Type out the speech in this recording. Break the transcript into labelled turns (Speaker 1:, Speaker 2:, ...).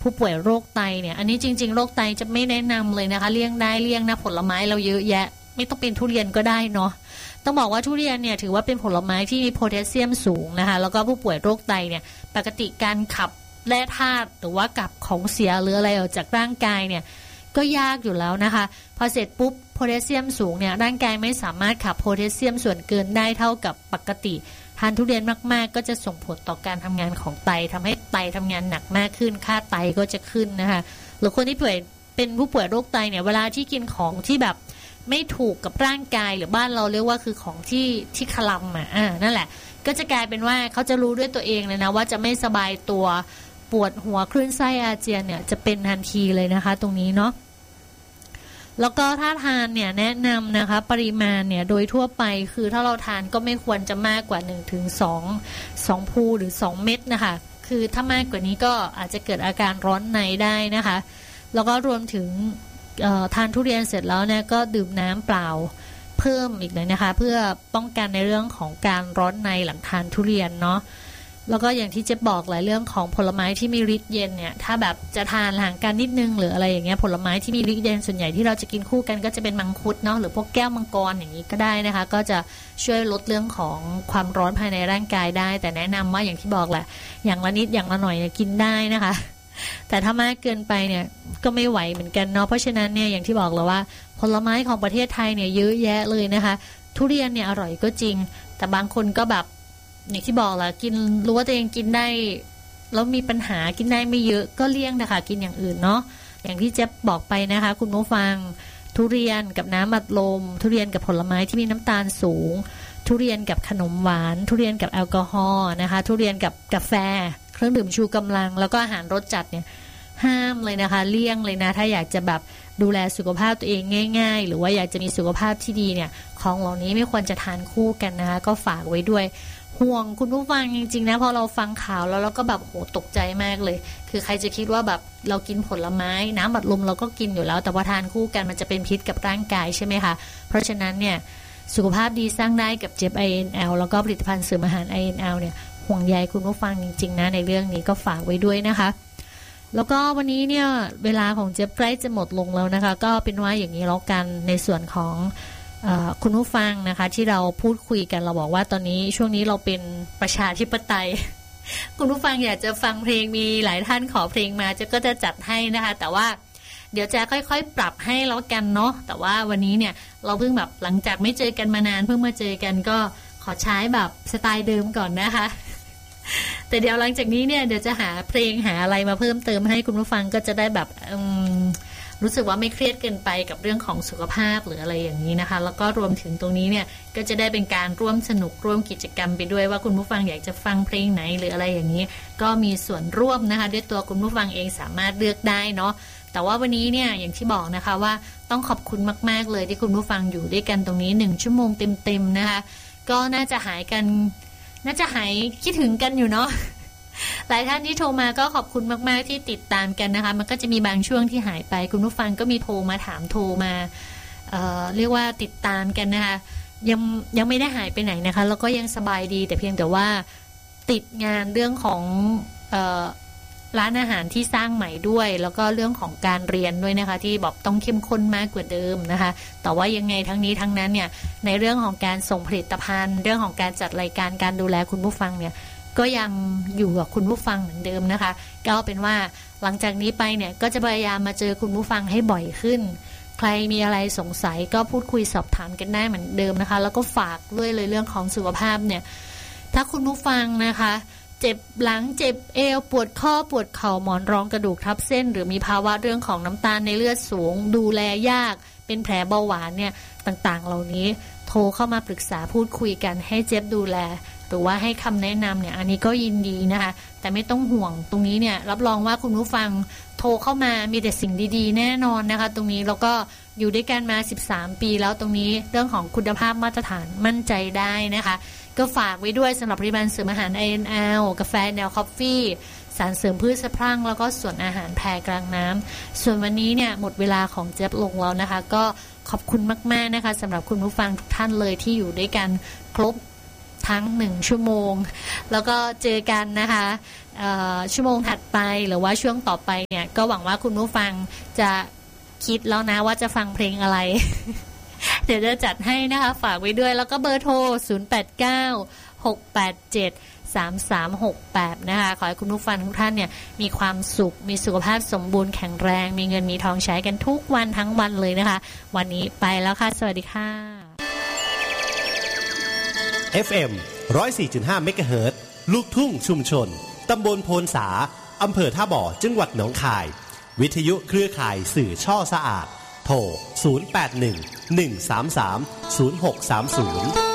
Speaker 1: ผู้ป่วยโรคไตเนี่ยอันนี้จริงๆโรคไตจะไม่แนะนำเลยนะคะเลี่ยงได้เลี่ยงนะผลไม้เราเยอะแยะไม่ต้องเป็นทุเรียนก็ได้เนาะต้องบอกว่าทุเรียนเนี่ยถือว่าเป็นผลไม้ที่มีโพแทสเซียมสูงนะคะแล้วก็ผู้ป่วยโรคไตเนี่ยปกติการขับแร่ธาตุหรือว่ากับของเสียหรืออะไรออกจากร่างกายเนี่ยก็ยากอยู่แล้วนะคะพอเสร็จปุ๊บโพแทสเซียมสูงเนี่ยร่างกายไม่สามารถขับโพแทสเซียมส่วนเกินได้เท่ากับปกติทานทุเรียนมากๆก็จะส่งผลต่อการทำงานของไตทำให้ไตทำงานหนักมากขึ้นค่าไตก็จะขึ้นนะคะหรือคนที่เป็นผู้ป่วยโรคไตเนี่ยเวลาที่กินของที่แบบไม่ถูกกับร่างกายหรือบ้านเราเรียกว่าคือของที่คลำนั่นแหละก็จะกลายเป็นว่าเขาจะรู้ด้วยตัวเองเลยนะว่าจะไม่สบายตัวปวดหัวคลื่นไส้อาเจียนเนี่ยจะเป็นทันทีเลยนะคะตรงนี้เนาะแล้วก็ถ้าทานเนี่ยแนะนำนะคะปริมาณเนี่ยโดยทั่วไปคือถ้าเราทานก็ไม่ควรจะมากกว่า 1-2 ภูหรือ2เม็ดนะคะคือถ้ามากกว่านี้ก็อาจจะเกิดอาการร้อนในได้นะคะแล้วก็รวมถึงทานทุเรียนเสร็จแล้วเนี่ยก็ดื่มน้ำเปล่าเพิ่มอีกเลยนะคะเพื่อป้องกันในเรื่องของการร้อนในหลังทานทุเรียนเนาะแล้วก็อย่างที่เจ๊บอกหลายเรื่องของผลไม้ที่มีฤทธิ์เย็นเนี่ยถ้าแบบจะทานห่างกันนิดนึงหรืออะไรอย่างเงี้ยผลไม้ที่มีฤทธิ์เย็นส่วนใหญ่ที่เราจะกินคู่กันก็จะเป็นมังคุดเนาะหรือพวกแก้วมังกรอย่างนี้ก็ได้นะคะก็จะช่วยลดเรื่องของความร้อนภายในร่างกายได้แต่แนะนำว่าอย่างที่บอกแหละอย่างละนิดอย่างละหน่อยกินได้นะคะแต่ถ้ามากเกินไปเนี่ยก็ไม่ไหวเหมือนกันเนาะเพราะฉะนั้นเนี่ยอย่างที่บอกแล้วว่าผลไม้ของประเทศไทยเนี่ยเยอะแยะเลยนะคะทุเรียนเนี่ยอร่อยก็จริงแต่บางคนก็แบบอย่างที่บอกแหละกินรู้ว่าตัวเองกินได้แล้วมีปัญหากินได้ไม่เยอะก็เลี่ยงนะคะกินอย่างอื่นเนาะอย่างที่เจ๊บอกไปนะคะคุณผู้ฟังทุเรียนกับน้ำอัดลมทุเรียนกับผลไม้ที่มีน้ำตาลสูงทุเรียนกับขนมหวานทุเรียนกับแอลกอฮอล์นะคะทุเรียนกับกาแฟเครื่องดื่มชูกำลังแล้วก็อาหารรสจัดเนี่ยห้ามเลยนะคะเลี่ยงเลยนะถ้าอยากจะแบบดูแลสุขภาพตัวเองง่ายๆหรือว่าอยากจะมีสุขภาพที่ดีเนี่ยของเหล่านี้ไม่ควรจะทานคู่กันนะคะก็ฝากไว้ด้วยห่วงคุณผู้ฟังจริงๆนะพอเราฟังข่าวแล้วเราก็แบบโหตกใจมากเลยคือใครจะคิดว่าแบบเรากินผลไม้น้ำอัดลมเราก็กินอยู่แล้วแต่พอทานคู่กันมันจะเป็นพิษกับร่างกายใช่ไหมคะเพราะฉะนั้นเนี่ยสุขภาพดีสร้างได้กับเจ็บ INL แล้วก็ผลิตภัณฑ์เสริมอาหาร INL เนี่ยห่วงใยคุณผู้ฟังจริงๆนะในเรื่องนี้ก็ฝากไว้ด้วยนะคะแล้วก็วันนี้เนี่ยเวลาของเจ็บใกล้จะหมดลงแล้วนะคะก็เป็นว่าอย่างนี้แล้วกันในส่วนของคุณผู้ฟังนะคะที่เราพูดคุยกันเราบอกว่าตอนนี้ช่วงนี้เราเป็นประชาธิปไตย คุณผู้ฟังอยากจะฟังเพลงมีหลายท่านขอเพลงมาเจ๊ก็จะจัดให้นะคะแต่ว่าเดี๋ยวจะค่อยๆปรับให้แล้วกันเนาะแต่ว่าวันนี้เนี่ยเราเพิ่งแบบหลังจากไม่เจอกันมานานเพิ่งมาเจอกันก็ขอใช้แบบสไตล์เดิมก่อนนะคะ แต่เดี๋ยวหลังจากนี้เนี่ยเดี๋ยวจะหาเพลงหาอะไรมาเพิ่มเติมให้คุณผู้ฟังก็จะได้แบบรู้สึกว่าไม่เครียดเกินไปกับเรื่องของสุขภาพหรืออะไรอย่างนี้นะคะแล้วก็รวมถึงตรงนี้เนี่ยก็จะได้เป็นการร่วมสนุกร่วมกิจกรรมไปด้วยว่าคุณผู้ฟังอยากจะฟังเพลงไหนหรืออะไรอย่างนี้ก็มีส่วนร่วมนะคะด้วยตัวคุณผู้ฟังเองสามารถเลือกได้เนาะแต่ว่าวันนี้เนี่ยอย่างที่บอกนะคะว่าต้องขอบคุณมากๆเลยที่คุณผู้ฟังอยู่ด้วยกันตรงนี้1 ชั่วโมงเต็มๆนะคะก็น่าจะหายคิดถึงกันอยู่เนาะหลายท่านที่โทรมาก็ขอบคุณมากๆที่ติดตามกันนะคะมันก็จะมีบางช่วงที่หายไปคุณผู้ฟังก็มีโทรมาถามโทรมาเรียกว่าติดตามกันนะคะยังไม่ได้หายไปไหนนะคะแล้วก็ยังสบายดีแต่เพียงแต่ว่าติดงานเรื่องของร้านอาหารที่สร้างใหม่ด้วยแล้วก็เรื่องของการเรียนด้วยนะคะที่บอกต้องเข้มข้นมากกว่าเดิมนะคะแต่ว่ายังไงทั้งนี้ทั้งนั้นเนี่ยในเรื่องของการส่งผลิตภัณฑ์เรื่องของการจัดรายการการดูแลคุณผู้ฟังเนี่ยก็ยังอยู่กับคุณผู้ฟังเหมือนเดิมนะคะก็เป็นว่าหลังจากนี้ไปเนี่ยก็จะพยายามมาเจอคุณผู้ฟังให้บ่อยขึ้นใครมีอะไรสงสัยก็พูดคุยสอบถามกันได้เหมือนเดิมนะคะแล้วก็ฝากด้วยเลยเรื่องของสุขภาพเนี่ยถ้าคุณผู้ฟังนะคะเจ็บหลังเจ็บเอวปวดข้อปวดเข่าหมอนรองกระดูกทับเส้นหรือมีภาวะเรื่องของน้ำตาลในเลือดสูงดูแลยากเป็นแผลเบาหวานเนี่ยต่างๆเหล่านี้โทรเข้ามาปรึกษาพูดคุยกันให้เจ็บดูแลหรือว่าให้คำแนะนำเนี่ยอันนี้ก็ยินดีนะคะแต่ไม่ต้องห่วงตรงนี้เนี่ยรับรองว่าคุณผู้ฟังโทรเข้ามามีแต่สิ่งดีๆแน่นอนนะคะตรงนี้แล้วก็อยู่ด้วยกันมา13 ปีแล้วตรงนี้เรื่องของคุณภาพมาตรฐานมั่นใจได้นะคะก็ฝากไว้ด้วยสำหรับผลิตภัณฑ์เสริมอาหาร INL กาแฟแนวคอฟฟี่สารเสริมพืชสะพรั่งแล้วก็ส่วนอาหารแพรกลางน้ำส่วนวันนี้เนี่ยหมดเวลาของเจ๊ลงแล้วนะคะก็ขอบคุณมากๆนะคะสำหรับคุณผู้ฟังทุกท่านเลยที่อยู่ด้วยกันครบทั้ง1ชั่วโมงแล้วก็เจอกันนะคะชั่วโมงถัดไปหรือว่าช่วงต่อไปเนี่ยก็หวังว่าคุณผู้ฟังจะคิดแล้วนะว่าจะฟังเพลงอะไร เดี๋ยวจะจัดให้นะคะฝากไว้ด้วยแล้วก็เบอร์โทร0896873368นะคะขอให้คุณผู้ฟังทุกท่านเนี่ยมีความสุขมีสุขภาพสมบูรณ์แข็งแรงมีเงินมีทองใช้กันทุกวันทั้งวันเลยนะคะวันนี้ไปแล้วค่ะสวัสดีค่ะ
Speaker 2: FM 104.5 เมกะเฮิรตซ์ลูกทุ่งชุมชนตำบลโพนสาอำเภอท่าบ่อจังหวัดหนองคายวิทยุเครือข่ายสื่อช่อสะอาดโทร0811330630